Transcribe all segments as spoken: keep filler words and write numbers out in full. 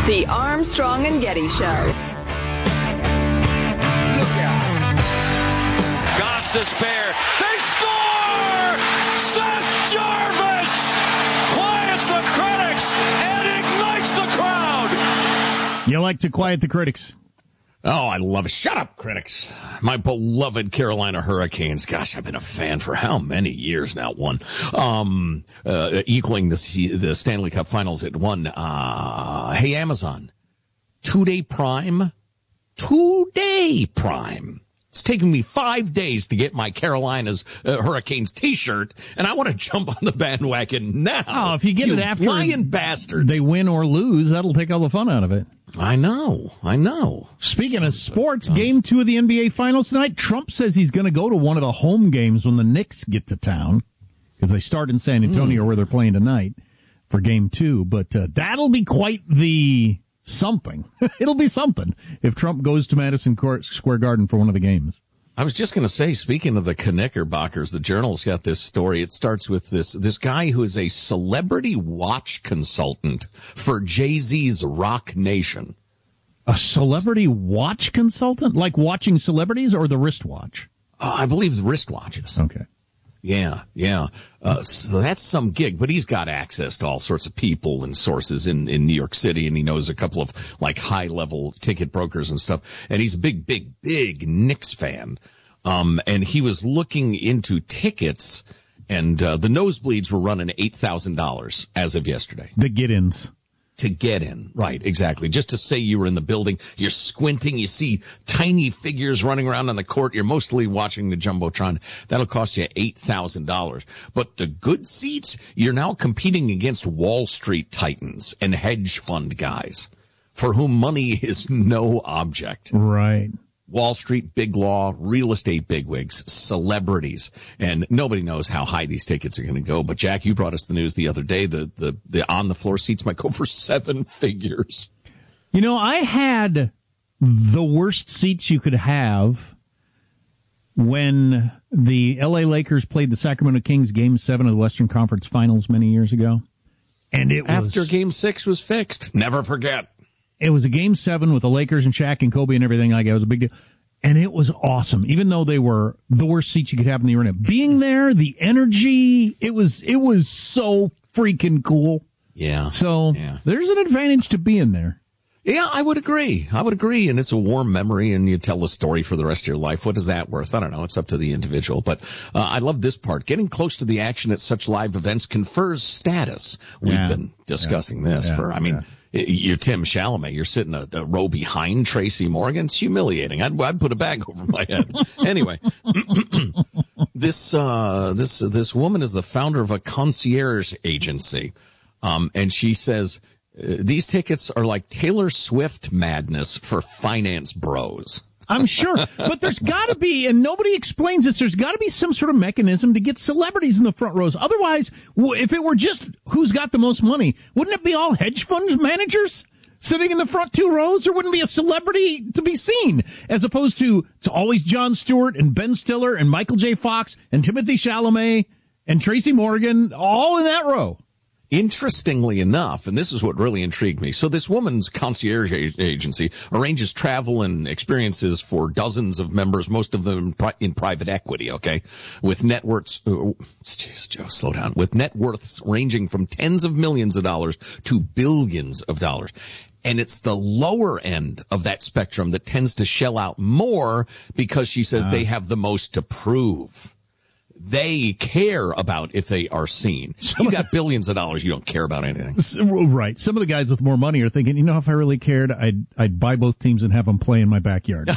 The Armstrong and Getty Show. Look out. Goss to spare. They score! Seth Jarvis quiets the critics and ignites the crowd. You like to quiet the critics. Oh, I love it. Shut up, critics. My beloved Carolina Hurricanes. Gosh, I've been a fan for how many years now? One. Um, uh, equaling the, the Stanley Cup Finals at one. Uh, hey, Amazon. Two-day Prime. Two-day Prime. It's taken me five days to get my Carolina's uh, Hurricanes T-shirt, and I want to jump on the bandwagon now. Oh, if you get you it after lying bastards. They win or lose, that'll take all the fun out of it. I know, I know. Speaking of sports, game two of the N B A Finals tonight, Trump says he's going to go to one of the home games when the Knicks get to town, because they start in San Antonio mm. where they're playing tonight for game two. But uh, that'll be quite the something. It'll be something if Trump goes to Madison Square Garden for one of the games. I was just going to say, speaking of the Knickerbockers, the Journal's got this story. It starts with this this guy who is a celebrity watch consultant for Jay-Z's Rock Nation. A celebrity watch consultant? Like watching celebrities or the wristwatch? Uh, I believe the wristwatches. Okay. Yeah, yeah. Uh, so that's some gig, but he's got access to all sorts of people and sources in, in New York City, and he knows a couple of, like, high-level ticket brokers and stuff, and he's a big, big, big Knicks fan. Um, and he was looking into tickets, and uh, the nosebleeds were running eight thousand dollars as of yesterday. The get-ins. To get in, right, exactly. Just to say you were in the building, you're squinting, you see tiny figures running around on the court, you're mostly watching the Jumbotron. That'll cost you eight thousand dollars. But the good seats, you're now competing against Wall Street titans and hedge fund guys for whom money is no object. Right. Wall Street, big law, real estate bigwigs, celebrities, and nobody knows how high these tickets are going to go. But, Jack, you brought us the news the other day. The, the, the on-the-floor seats might go for seven figures. You know, I had the worst seats you could have when the L A Lakers played the Sacramento Kings Game seven of the Western Conference Finals many years ago. And it was after Game six was fixed. Never forget. It was a Game seven with the Lakers and Shaq and Kobe and everything like that. It was a big deal. And it was awesome, even though they were the worst seats you could have in the arena. Being there, the energy, it was it was so freaking cool. Yeah. So yeah. There's an advantage to being there. Yeah, I would agree. I would agree. And it's a warm memory, and you tell a story for the rest of your life. What is that worth? I don't know. It's up to the individual. But uh, I love this part. Getting close to the action at such live events confers status. We've yeah. been discussing yeah. this yeah. for, I mean, yeah. you're Tim Chalamet. You're sitting a, a row behind Tracy Morgan. It's humiliating. I'd, I'd put a bag over my head. Anyway, this uh, this this woman is the founder of a concierge agency, um, and she says, Uh, these tickets are like Taylor Swift madness for finance bros. I'm sure. But there's got to be, and nobody explains this, there's got to be some sort of mechanism to get celebrities in the front rows. Otherwise, if it were just who's got the most money, wouldn't it be all hedge fund managers sitting in the front two rows? There wouldn't be a celebrity to be seen, as opposed to it's always Jon Stewart and Ben Stiller and Michael J. Fox and Timothy Chalamet and Tracy Morgan all in that row. Interestingly enough, and this is what really intrigued me, so this woman's concierge agency arranges travel and experiences for dozens of members, most of them in, pri- in private equity, okay, with net worths, oh, jeez, Joe, slow down, with net worths ranging from tens of millions of dollars to billions of dollars. And it's the lower end of that spectrum that tends to shell out more because she says uh. they have the most to prove. They care about if they are seen. You got billions of dollars, you don't care about anything. Right. Some of the guys with more money are thinking, you know, if I really cared, I'd I'd buy both teams and have them play in my backyard.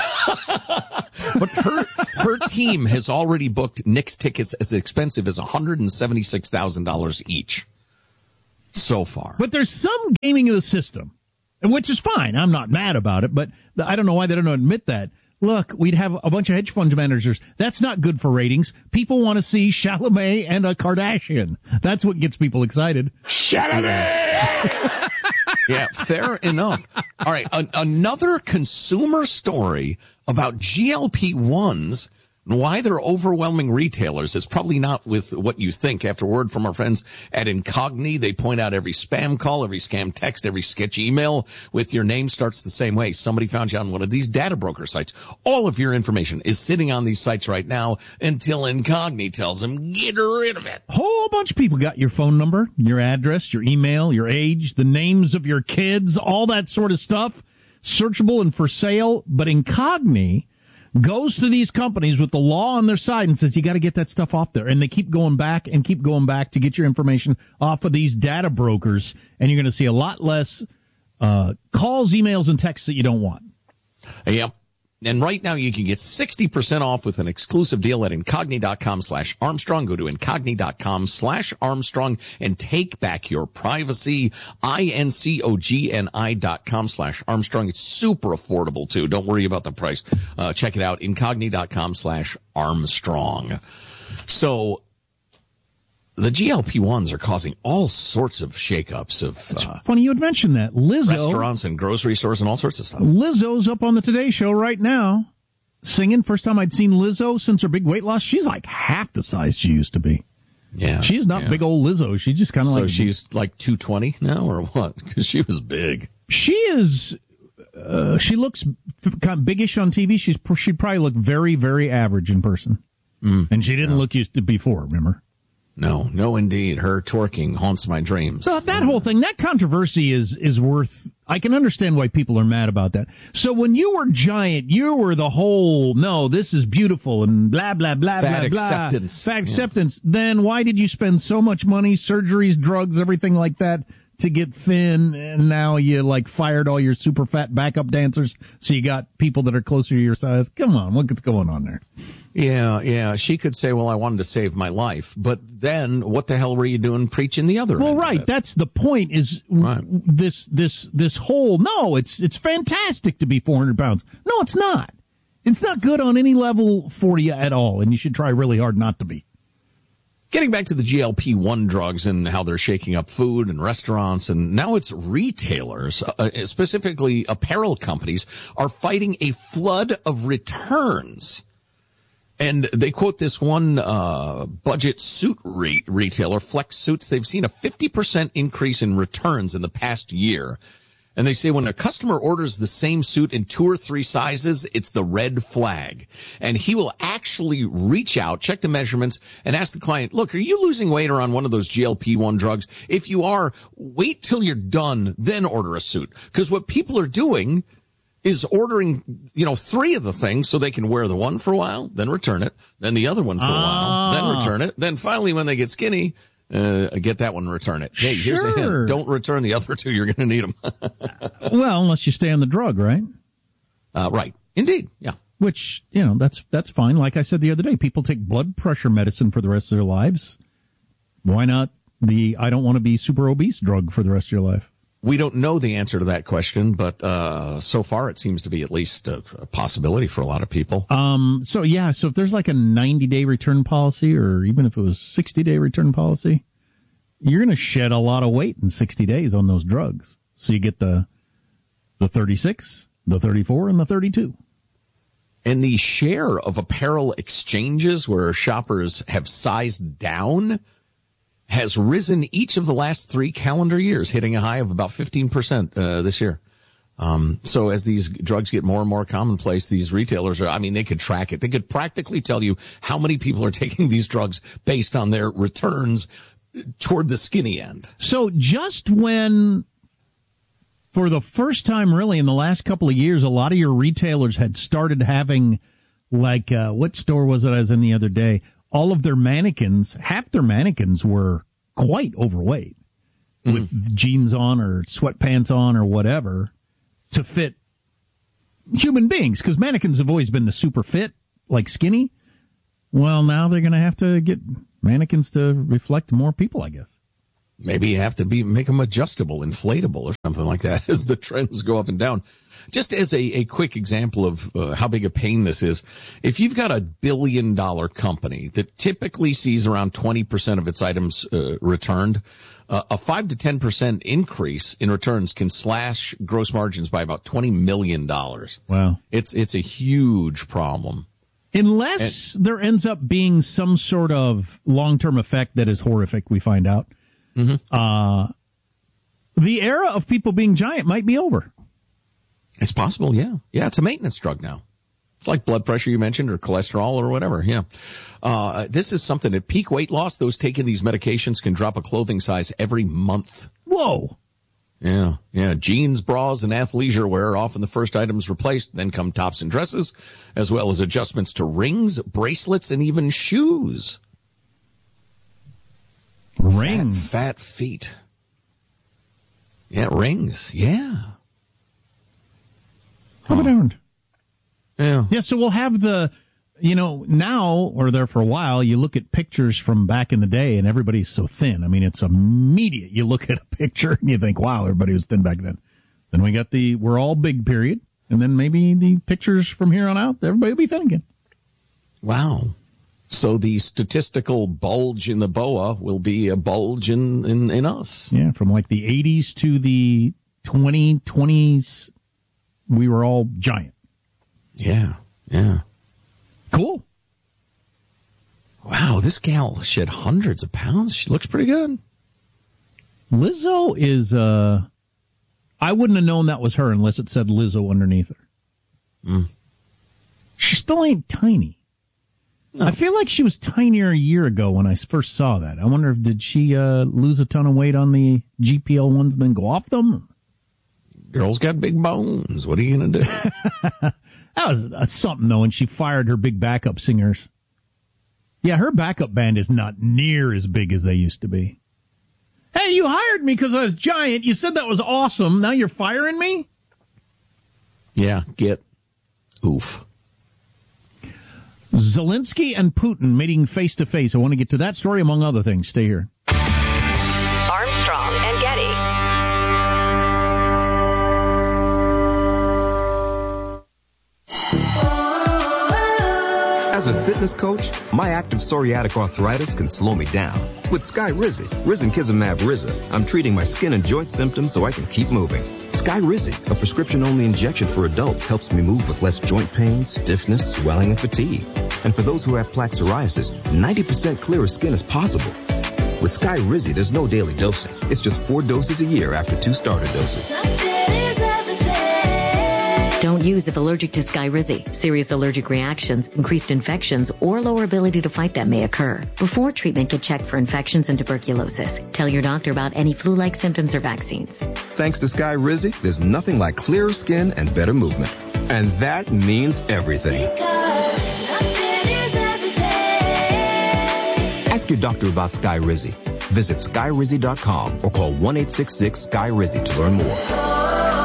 But her her team has already booked Knicks tickets as expensive as one hundred seventy-six thousand dollars each so far. But there's some gaming of the system, which is fine. I'm not mad about it, but I don't know why they don't admit that. Look, we'd have a bunch of hedge fund managers. That's not good for ratings. People want to see Chalamet and a Kardashian. That's what gets people excited. Chalamet! Yeah, fair enough. All right, a- another consumer story about G L P ones And why they're overwhelming retailers, it's probably not with what you think. After word from our friends at Incogni, they point out every spam call, every scam text, every sketch email with your name starts the same way. Somebody found you on one of these data broker sites. All of your information is sitting on these sites right now until Incogni tells them, get rid of it. Whole bunch of people got your phone number, your address, your email, your age, the names of your kids, all that sort of stuff, searchable and for sale. But Incogni goes to these companies with the law on their side and says, you got to get that stuff off there. And they keep going back and keep going back to get your information off of these data brokers. And you're going to see a lot less uh, calls, emails, and texts that you don't want. Yep. And right now you can get sixty percent off with an exclusive deal at Incogni.com slash Armstrong. Go to Incogni.com slash Armstrong and take back your privacy. I-N-C-O-G-N-I dot com slash Armstrong. It's super affordable, too. Don't worry about the price. Uh, check it out. Incogni.com slash Armstrong. So the G L P ones are causing all sorts of shakeups of It's uh, funny you would mention that. Lizzo, restaurants and grocery stores and all sorts of stuff. Lizzo's up on the Today Show right now singing. First time I'd seen Lizzo since her big weight loss. She's like half the size she used to be. Yeah, She's not yeah. big old Lizzo. She's just kind of So like... she's like two twenty now or what? Because she was big. She is... Uh, she looks kind of biggish on T V. She's She probably looked very, very average in person. Mm, and she didn't yeah. look used to before, remember? No, no, indeed. Her twerking haunts my dreams. So that whole thing, that controversy is is worth... I can understand why people are mad about that. So when you were giant, you were the whole, no, this is beautiful and blah, blah, blah, Fat blah, acceptance. blah. Fat Yeah. acceptance. Then why did you spend so much money, surgeries, drugs, everything like that, to get thin, and now you, like, fired all your super fat backup dancers, so you got people that are closer to your size? Come on, what's going on there? Yeah, yeah. She could say, well, I wanted to save my life. But then what the hell were you doing preaching the other Well, end right. of it? That's the point is Right. w- this, this, this whole, no, it's, it's fantastic to be four hundred pounds. No, it's not. It's not good on any level for you at all, and you should try really hard not to be. Getting back to the G L P one drugs and how they're shaking up food and restaurants, and now it's retailers, uh, specifically apparel companies, are fighting a flood of returns. And they quote this one uh budget suit re- retailer, Flex Suits. They've seen a fifty percent increase in returns in the past year. And they say when a customer orders the same suit in two or three sizes, it's the red flag. And he will actually reach out, check the measurements, and ask the client, look, are you losing weight or on one of those G L P one drugs? If you are, wait till you're done, then order a suit. Because what people are doing is ordering, you know, three of the things so they can wear the one for a while, then return it, then the other one for a Ah. while, then return it, then finally when they get skinny, Uh, get that one and return it. Hey, here's a Sure. hint. Don't return the other two. You're going to need them. Well, unless you stay on the drug, right? uh, right. Indeed. Yeah. Which, you know, that's that's fine. Like I said the other day, people take blood pressure medicine for the rest of their lives. Why not the I don't want to be super obese drug for the rest of your life? We don't know the answer to that question, but uh, so far it seems to be at least a, a possibility for a lot of people. Um. So, yeah, so if there's like a ninety-day return policy, or even if it was sixty-day return policy, you're going to shed a lot of weight in sixty days on those drugs. So you get the the thirty-six, the thirty-four, and the thirty-two. And the share of apparel exchanges where shoppers have sized down has risen each of the last three calendar years, hitting a high of about fifteen percent uh, this year. Um, so as these drugs get more and more commonplace, these retailers are, I mean, they could track it. They could practically tell you how many people are taking these drugs based on their returns toward the skinny end. So just when, for the first time really in the last couple of years, a lot of your retailers had started having, like, uh, what store was it I was in the other day? All of their mannequins, half their mannequins were quite overweight, mm. with jeans on or sweatpants on or whatever to fit human beings, because mannequins have always been the super fit, like skinny. Well, now they're going to have to get mannequins to reflect more people, I guess. Maybe you have to be make them adjustable, inflatable, or something like that as the trends go up and down. Just as a, a quick example of uh, how big a pain this is, if you've got a billion-dollar company that typically sees around twenty percent of its items uh, returned, uh, a five to ten percent increase in returns can slash gross margins by about twenty million dollars. Wow. It's it's a huge problem. Unless and, there ends up being some sort of long-term effect that is horrific, we find out. Mm-hmm. Uh, the era of people being giant might be over. It's possible, yeah. Yeah, it's a maintenance drug now. It's like blood pressure you mentioned or cholesterol or whatever, yeah. Uh, this is something at peak weight loss, those taking these medications can drop a clothing size every month. Whoa. Yeah, yeah. Jeans, bras, and athleisure wear are often the first items replaced. Then come tops and dresses, as well as adjustments to rings, bracelets, and even shoes. Rings. Fat, fat feet. Yeah, rings. Yeah. How about huh. Yeah. Yeah, so we'll have the, you know, now, or there for a while, you look at pictures from back in the day and everybody's so thin. I mean, it's immediate. You look at a picture and you think, wow, everybody was thin back then. Then we got the we're all big period. And then maybe the pictures from here on out, everybody will be thin again. Wow. So the statistical bulge in the B O A will be a bulge in, in, in us. Yeah, from like the eighties to the twenty twenties, we were all giant. Yeah, yeah. Cool. Wow, this gal shed hundreds of pounds. She looks pretty good. Lizzo is, uh, I wouldn't have known that was her unless it said Lizzo underneath her. Mm. She still ain't tiny. No. I feel like she was tinier a year ago when I first saw that. I wonder if did she uh, lose a ton of weight on the G P L ones and then go off them? Girl's got big bones. What are you going to do? That was uh, something, though, and she fired her big backup singers. Yeah, her backup band is not near as big as they used to be. Hey, you hired me because I was giant. You said that was awesome. Now you're firing me? Yeah, get oof. Zelensky and Putin meeting face-to-face. I want to get to that story, among other things. Stay here. Armstrong and Getty. As a fitness coach, my active psoriatic arthritis can slow me down. With Skyrizi, Risankizumab Riza, I'm treating my skin and joint symptoms so I can keep moving. Skyrizi, a prescription-only injection for adults, helps me move with less joint pain, stiffness, swelling, and fatigue. And for those who have plaque psoriasis, ninety percent clearer skin is possible. With Skyrizi, there's no daily dosing. It's just four doses a year after two starter doses. Don't use if allergic to Skyrizi. Serious allergic reactions, increased infections, or lower ability to fight them may occur. Before treatment, get checked for infections and tuberculosis. Tell your doctor about any flu-like symptoms or vaccines. Thanks to Skyrizi, there's nothing like clearer skin and better movement. And that means everything. Ask your doctor about Skyrizi. Visit Skyrizi dot com or call one eight six six Skyrizi to learn more.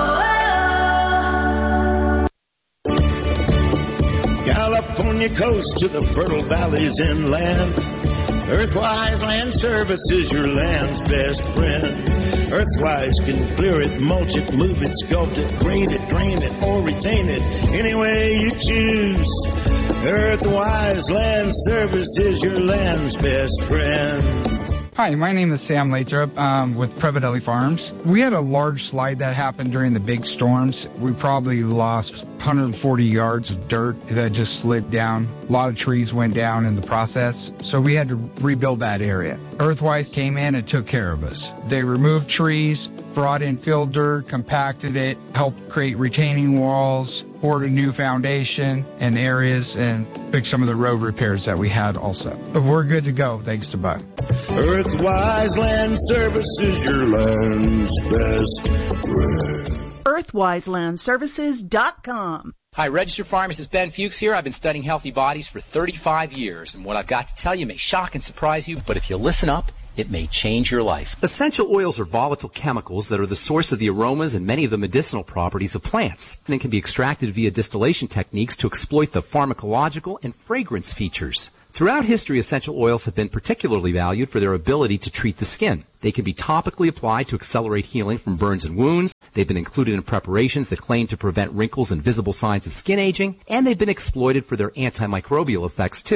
California coast to the fertile valleys inland. Earthwise Land Services, your land's best friend. Earthwise can clear it, mulch it, move it, sculpt it, grade it, drain it, or retain it any way you choose. Earthwise Land Services, your land's best friend. Hi, my name is Sam Lathrop um, with Prevadelli Farms. We had a large slide that happened during the big storms. We probably lost one hundred forty yards of dirt that just slid down. A lot of trees went down in the process, so we had to rebuild that area. Earthwise came in and took care of us. They removed trees, brought in fill dirt, compacted it, helped create retaining walls, poured a new foundation in areas, and fixed some of the road repairs that we had also. But we're good to go, thanks to Buck. Earthwise Land Services, your land's best friend. Earthwise Land Services dot com. Hi, registered pharmacist Ben Fuchs here. I've been studying healthy bodies for thirty-five years, and what I've got to tell you may shock and surprise you, but if you listen up, it may change your life. Essential oils are volatile chemicals that are the source of the aromas and many of the medicinal properties of plants, and can be extracted via distillation techniques to exploit the pharmacological and fragrance features. Throughout history, essential oils have been particularly valued for their ability to treat the skin. They can be topically applied to accelerate healing from burns and wounds. They've been included in preparations that claim to prevent wrinkles and visible signs of skin aging, and they've been exploited for their antimicrobial effects too.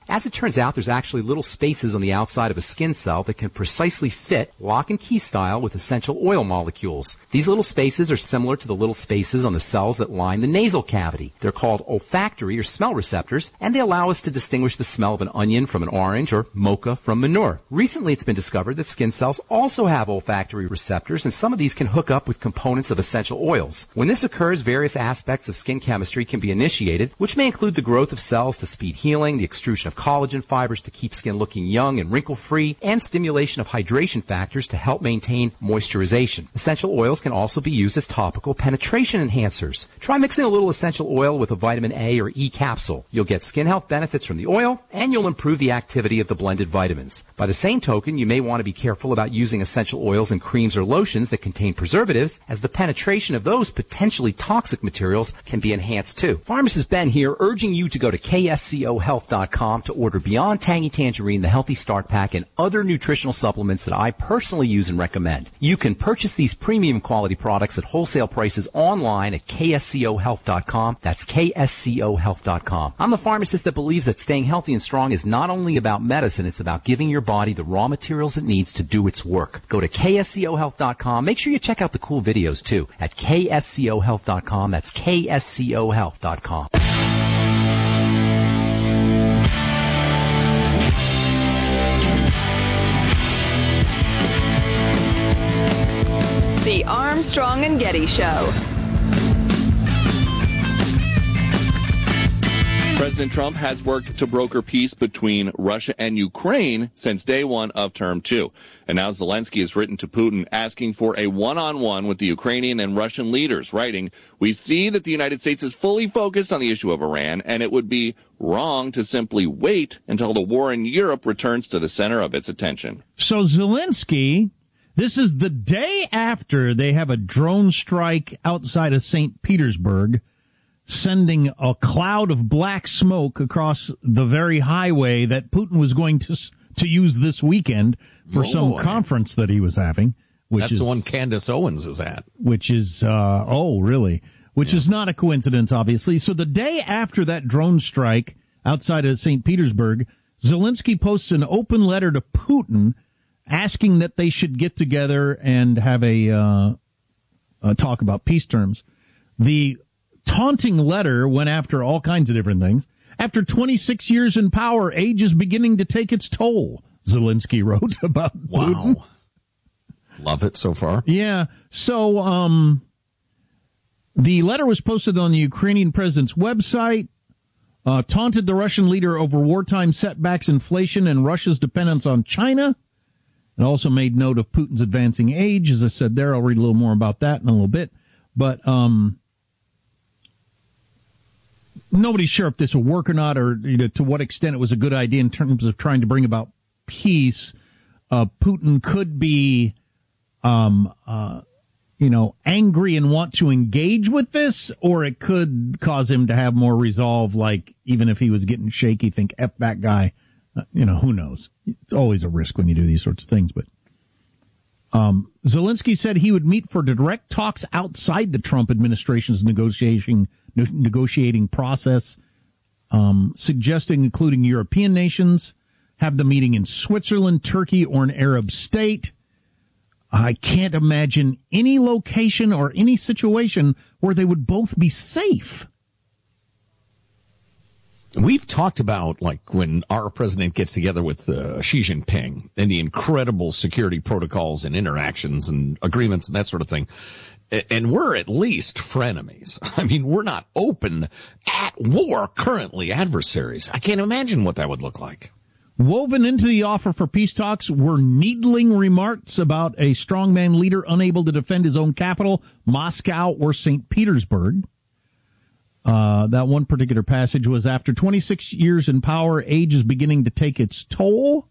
As it turns out, there's actually little spaces on the outside of a skin cell that can precisely fit lock and key style with essential oil molecules. These little spaces are similar to the little spaces on the cells that line the nasal cavity. They're called olfactory or smell receptors, and they allow us to distinguish the smell of an onion from an orange or mocha from manure. Recently, it's been discovered that skin cells also have olfactory receptors, and some of these can hook up with components of essential oils. When this occurs, various aspects of skin chemistry can be initiated, which may include the growth of cells to speed healing, the extrusion of collagen fibers to keep skin looking young and wrinkle-free, and stimulation of hydration factors to help maintain moisturization. Essential oils can also be used as topical penetration enhancers. Try mixing a little essential oil with a vitamin A or E capsule. You'll get skin health benefits from the oil, and you'll improve the activity of the blended vitamins. By the same token, you may want to be careful about using essential oils in creams or lotions that contain preservatives, as the penetration of those potentially toxic materials can be enhanced too. Pharmacist Ben here, urging you to go to K S C O health dot com to order Beyond Tangy Tangerine, the Healthy Start Pack, and other nutritional supplements that I personally use and recommend. You can purchase these premium quality products at wholesale prices online at K S C O health dot com. That's K S C O health dot com. I'm the pharmacist that believes that staying healthy and strong is not only about medicine, it's about giving your body the raw materials it needs to do its work. Go to K S C O health dot com. Make sure you check out the cool videos too at K S C O health dot com. That's K S C O health dot com. The Armstrong and Getty Show. President Trump has worked to broker peace between Russia and Ukraine since day one of term two. And now Zelensky has written to Putin asking for a one-on-one with the Ukrainian and Russian leaders, writing, "We see that the United States is fully focused on the issue of Iran, and it would be wrong to simply wait until the war in Europe returns to the center of its attention." So Zelensky, this is the day after they have a drone strike outside of Saint Petersburg, sending a cloud of black smoke across the very highway that Putin was going to to use this weekend for oh, some boy. conference that he was having. Which That's is, the one Candace Owens is at. Which is, uh, oh, really? Which yeah. is not a coincidence, obviously. So the day after that drone strike outside of Saint Petersburg, Zelensky posts an open letter to Putin asking that they should get together and have a, uh, a talk about peace terms. The taunting letter went after all kinds of different things. After twenty-six years in power, age is beginning to take its toll, Zelensky wrote about wow. Putin. Love it so far. Yeah. So um, the letter was posted on the Ukrainian president's website, uh, taunted the Russian leader over wartime setbacks, inflation, and Russia's dependence on China. It also made note of Putin's advancing age. As I said there, I'll read a little more about that in a little bit. But um, nobody's sure if this will work or not, or you know, to what extent it was a good idea in terms of trying to bring about peace. Uh, Putin could be, um, uh, you know, angry and want to engage with this, or it could cause him to have more resolve, like even if he was getting shaky, think, F that guy. Uh, you know, who knows? It's always a risk when you do these sorts of things, but Um, Zelensky said he would meet for direct talks outside the Trump administration's negotiating ne- negotiating process, um, suggesting including European nations, have the meeting in Switzerland, Turkey, or an Arab state. I can't imagine any location or any situation where they would both be safe. We've talked about, like, when our president gets together with uh, Xi Jinping and the incredible security protocols and interactions and agreements and that sort of thing. And we're at least frenemies. I mean, we're not open at war currently adversaries. I can't imagine what that would look like. Woven into the offer for peace talks were needling remarks about a strongman leader unable to defend his own capital, Moscow or Saint Petersburg. Uh, that one particular passage was, after twenty-six years in power, age is beginning to take its toll.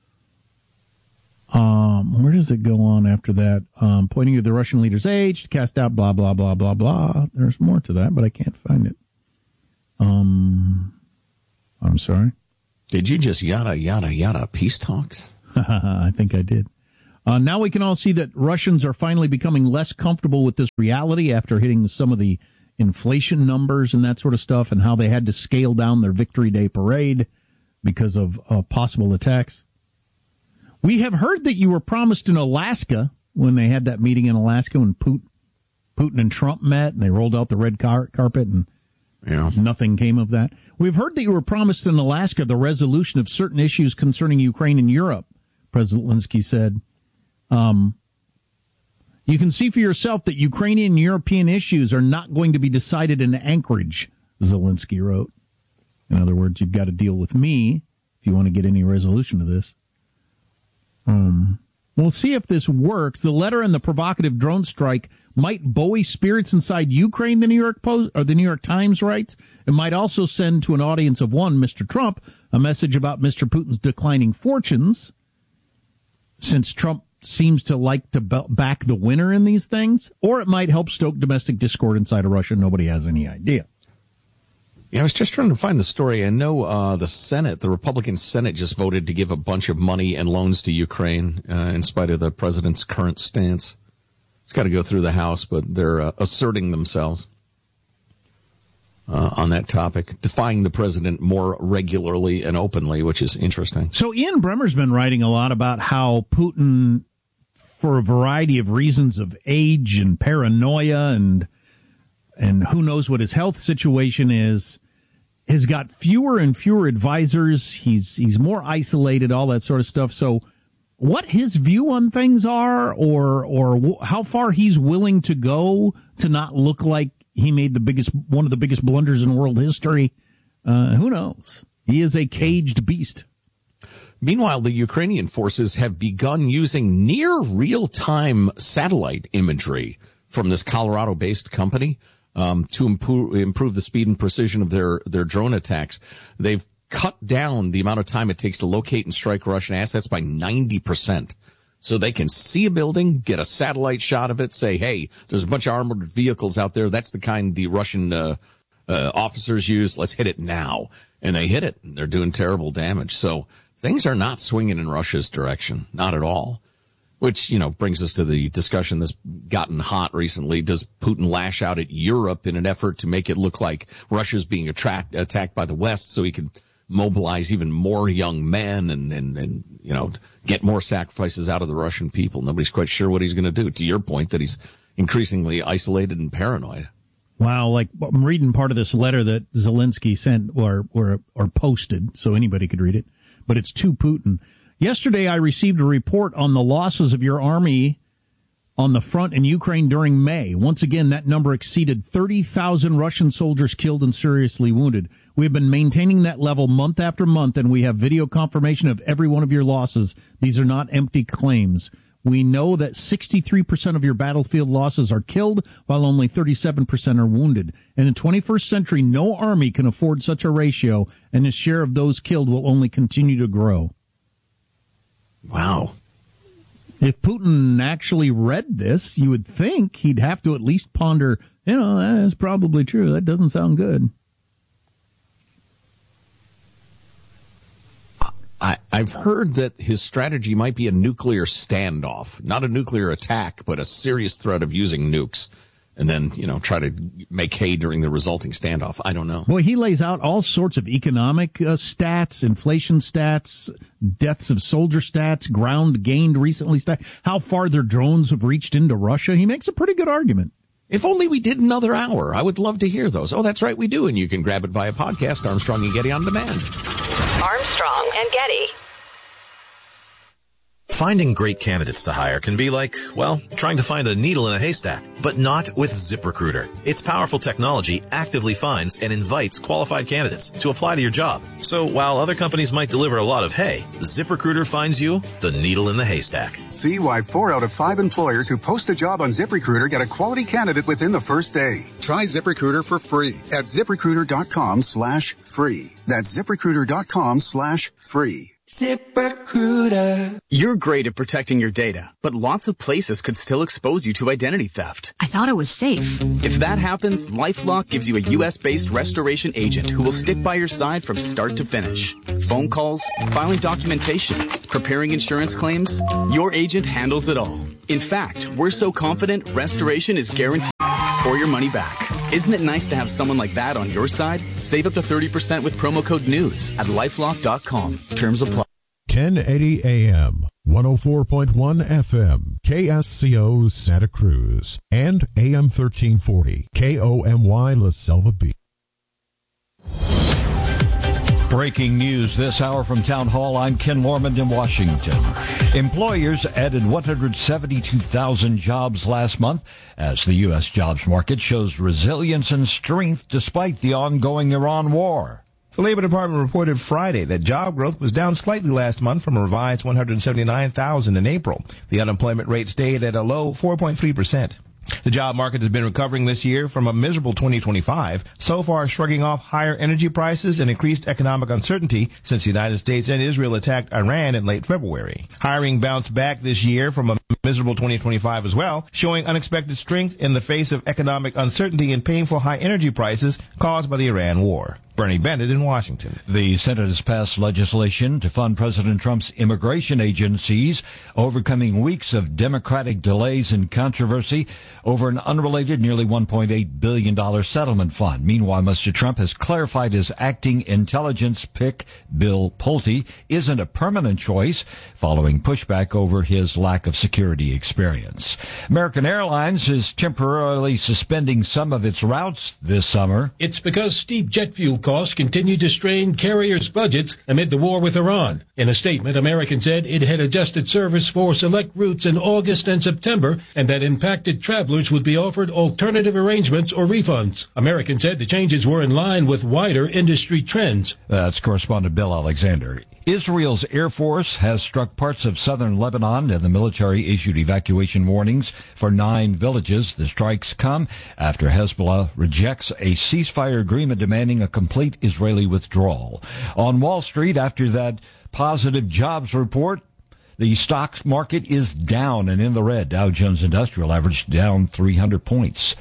Um, where does it go on after that? Um, pointing to the Russian leader's age, to cast out blah, blah, blah, blah, blah. There's more to that, but I can't find it. Um, I'm sorry. Did you just yada, yada, yada peace talks? I think I did. Uh, now we can all see that Russians are finally becoming less comfortable with this reality after hitting some of the inflation numbers and that sort of stuff, and how they had to scale down their Victory Day parade. because of uh, possible attacks. We have heard that you were promised in Alaska when they had that meeting in Alaska when Putin, Putin and Trump met and they rolled out the red car- carpet and yeah. nothing came of that. We've heard that you were promised in Alaska the resolution of certain issues concerning Ukraine and Europe, President Zelensky said. Um, you can see for yourself that Ukrainian and European issues are not going to be decided in Anchorage, Zelensky wrote. In other words, you've got to deal with me if you want to get any resolution to this. Um, we'll see if this works. The letter and the provocative drone strike might buoy spirits inside Ukraine, the New York Post or the New York Times writes. It might also send to an audience of one, Mister Trump, a message about Mister Putin's declining fortunes, since Trump seems to like to back the winner in these things, or it might help stoke domestic discord inside of Russia. Nobody has any idea. Yeah, I was just trying to find the story. I know uh, the Senate, the Republican Senate, just voted to give a bunch of money and loans to Ukraine uh, in spite of the president's current stance. It's got to go through the House, but they're uh, asserting themselves uh, on that topic, defying the president more regularly and openly, which is interesting. So Ian Bremmer's been writing a lot about how Putin, for a variety of reasons of age and paranoia and and who knows what his health situation is, has got fewer and fewer advisors. He's he's more isolated, all that sort of stuff. So what his view on things are, or or w- how far he's willing to go to not look like he made the biggest one of the biggest blunders in world history, uh, who knows? He is a caged beast. Meanwhile, the Ukrainian forces have begun using near real-time satellite imagery from this Colorado-based company um, to improve, improve the speed and precision of their, their drone attacks. They've cut down the amount of time it takes to locate and strike Russian assets by ninety percent. So they can see a building, get a satellite shot of it, say, hey, there's a bunch of armored vehicles out there. That's the kind the Russian uh, uh, officers use. Let's hit it now. And they hit it, and they're doing terrible damage. So things are not swinging in Russia's direction, not at all. Which, you know, brings us to the discussion that's gotten hot recently. Does Putin lash out at Europe in an effort to make it look like Russia's being attract, attacked by the West so he can mobilize even more young men and, and, and, you know, get more sacrifices out of the Russian people? Nobody's quite sure what he's going to do, to your point that he's increasingly isolated and paranoid. Wow, like I'm reading part of this letter that Zelensky sent or, or, or posted so anybody could read it, but it's to Putin. Yesterday, I received a report on the losses of your army on the front in Ukraine during May. Once again, that number exceeded thirty thousand Russian soldiers killed and seriously wounded. We have been maintaining that level month after month, and we have video confirmation of every one of your losses. These are not empty claims. We know that sixty-three percent of your battlefield losses are killed, while only thirty-seven percent are wounded. In the twenty-first century, no army can afford such a ratio, and the share of those killed will only continue to grow. Wow. If Putin actually read this, you would think he'd have to at least ponder, you know, that's probably true. That doesn't sound good. I, I've heard that his strategy might be a nuclear standoff. Not a nuclear attack, but a serious threat of using nukes. And then, you know, try to make hay during the resulting standoff. I don't know. Boy, he lays out all sorts of economic uh, stats, inflation stats, deaths of soldier stats, ground gained recently stats, how far their drones have reached into Russia. He makes a pretty good argument. If only we did another hour. I would love to hear those. Oh, that's right, we do. And you can grab it via podcast, Armstrong and Getty On Demand. Armstrong and Getty. Finding great candidates to hire can be like, well, trying to find a needle in a haystack, but not with ZipRecruiter. Its powerful technology actively finds and invites qualified candidates to apply to your job. So while other companies might deliver a lot of hay, ZipRecruiter finds you the needle in the haystack. See why four out of five employers who post a job on ZipRecruiter get a quality candidate within the first day. Try ZipRecruiter for free at ZipRecruiter.com slash free. That's ZipRecruiter.com slash free. ZipRecruiter. You're great at protecting your data, but lots of places could still expose you to identity theft. I thought it was safe. If that happens, LifeLock gives you a U S-based restoration agent who will stick by your side from start to finish. Phone calls, filing documentation, preparing insurance claims, your agent handles it all. In fact, we're so confident restoration is guaranteed or your money back. Isn't it nice to have someone like that on your side? Save up to thirty percent with promo code NEWS at lifelock dot com. Terms apply. ten eighty A M, one oh four point one F M, K S C O Santa Cruz, and A M thirteen forty, K O M Y La Selva Beach. Breaking news this hour from Town Hall. I'm Ken Lorman in Washington. Employers added one hundred seventy-two thousand jobs last month as the U S jobs market shows resilience and strength despite the ongoing Iran war. The Labor Department reported Friday that job growth was down slightly last month from a revised one hundred seventy-nine thousand in April. The unemployment rate stayed at a low four point three percent. The job market has been recovering this year from a miserable twenty twenty-five, so far shrugging off higher energy prices and increased economic uncertainty since the United States and Israel attacked Iran in late February. Hiring bounced back this year from a miserable twenty twenty-five as well, showing unexpected strength in the face of economic uncertainty and painful high energy prices caused by the Iran war. Bernie Bennett in Washington. The Senate has passed legislation to fund President Trump's immigration agencies, overcoming weeks of Democratic delays and controversy over an unrelated nearly one point eight billion dollars settlement fund. Meanwhile, Mister Trump has clarified his acting intelligence pick, Bill Pulte, isn't a permanent choice, following pushback over his lack of security experience. American Airlines is temporarily suspending some of its routes this summer. It's because steep jet fuel costs continue to strain carriers' budgets amid the war with Iran. In a statement, American said it had adjusted service for select routes in August and September, and that impacted travelers would be offered alternative arrangements or refunds. American said the changes were in line with wider industry trends. That's correspondent Bill Alexander. Israel's Air Force has struck parts of southern Lebanon, and the military issued evacuation warnings for nine villages. The strikes come after Hezbollah rejects a ceasefire agreement demanding a complete Israeli withdrawal. On Wall Street, after that positive jobs report, the stock market is down and in the red. Dow Jones Industrial Average down three hundred points.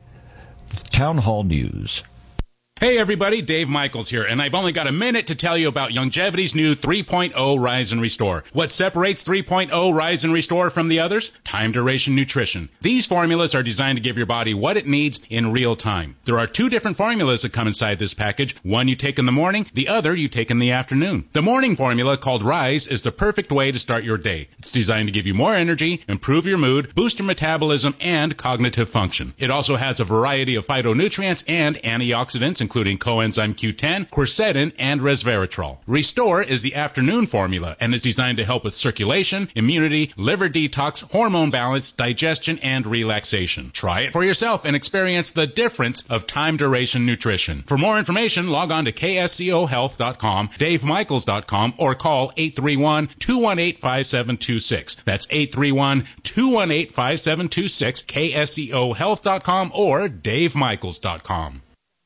Town Hall News. Hey everybody, Dave Michaels here, and I've only got a minute to tell you about Longevity's new three point oh Rise and Restore. What separates three point oh Rise and Restore from the others? Time duration nutrition. These formulas are designed to give your body what it needs in real time. There are two different formulas that come inside this package. One you take in the morning, the other you take in the afternoon. The morning formula, called Rise, is the perfect way to start your day. It's designed to give you more energy, improve your mood, boost your metabolism, and cognitive function. It also has a variety of phytonutrients and antioxidants, including coenzyme Q ten, quercetin, and resveratrol. Restore is the afternoon formula and is designed to help with circulation, immunity, liver detox, hormone balance, digestion, and relaxation. Try it for yourself and experience the difference of time duration nutrition. For more information, log on to K S C O health dot com, Dave Michaels dot com, or call eight three one, two one eight, five seven two six. That's eight three one, two one eight, five seven two six, K S C O health dot com or Dave Michaels dot com.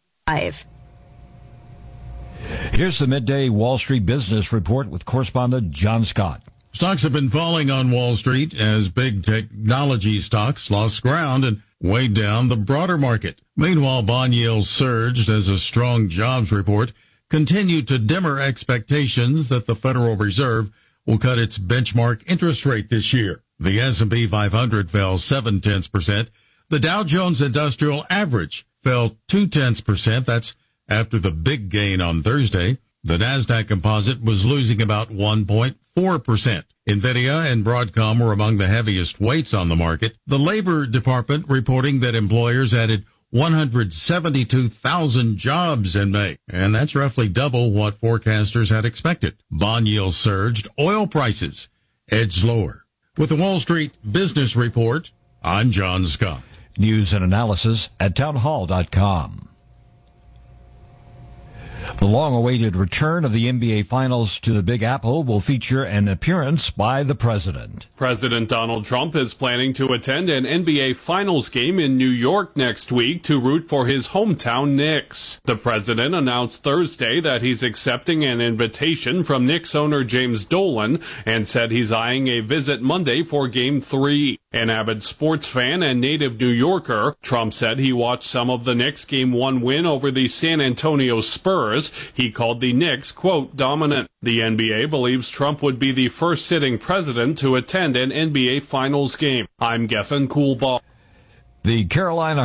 Here's the midday Wall Street Business Report with correspondent John Scott. Stocks have been falling on Wall Street as big technology stocks lost ground and weighed down the broader market. Meanwhile, bond yields surged as a strong jobs report continued to dimmer expectations that the Federal Reserve will cut its benchmark interest rate this year. The S and P five hundred fell seven tenths percent. The Dow Jones Industrial Average fell two tenths percent. That's after the big gain on Thursday. The NASDAQ Composite was losing about one point four percent. NVIDIA and Broadcom were among the heaviest weights on the market. The Labor Department reporting that employers added one hundred seventy-two thousand jobs in May, and that's roughly double what forecasters had expected. Bond yields surged. Oil prices edged lower. With the Wall Street Business Report, I'm John Scott. News and analysis at town hall dot com. The long-awaited return of the N B A Finals to the Big Apple will feature an appearance by the president. President Donald Trump is planning to attend an N B A Finals game in New York next week to root for his hometown Knicks. The president announced Thursday that he's accepting an invitation from Knicks owner James Dolan and said he's eyeing a visit Monday for Game three. An avid sports fan and native New Yorker, Trump said he watched some of the Knicks' Game one win over the San Antonio Spurs. He called the Knicks, quote, dominant. The N B A believes Trump would be the first sitting president to attend an N B A Finals game. I'm Gethin Coolbaugh. The Carolina